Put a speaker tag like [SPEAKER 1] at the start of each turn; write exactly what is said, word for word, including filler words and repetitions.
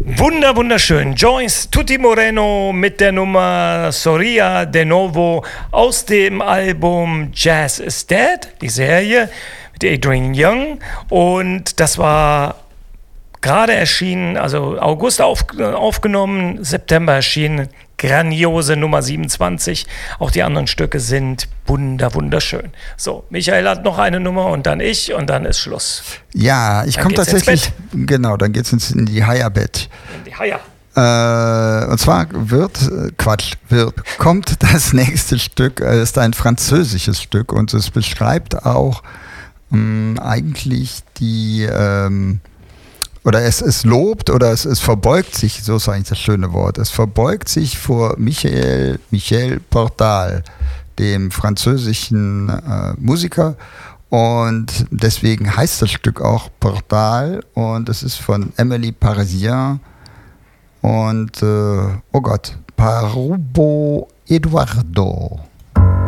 [SPEAKER 1] Wunder, wunderschön. Joyce Tutti Moreno mit der Nummer Soria de Novo aus dem Album Jazz is Dead, die Serie mit Adrian Young. Und das war gerade erschienen, also August auf, aufgenommen, September erschienen. Grandiose Nummer siebenundzwanzig. Auch die anderen Stücke sind wunder, wunderschön. So, Michael hat noch eine Nummer und dann ich und dann ist Schluss.
[SPEAKER 2] Ja, ich komme tatsächlich, genau, dann geht's ins in die Haya-Bett.
[SPEAKER 1] In die Haya.
[SPEAKER 2] Äh, und zwar wird, Quatsch, wird, kommt das nächste Stück, äh, ist ein französisches Stück und es beschreibt auch mh, eigentlich die, ähm, oder es, es lobt oder es, es verbeugt sich, so ist eigentlich das schöne Wort, es verbeugt sich vor Michel, Michel Portal, dem französischen äh, Musiker, und deswegen heißt das Stück auch Portal und es ist von Emily Parisien und äh, oh Gott, Parubo Eduardo.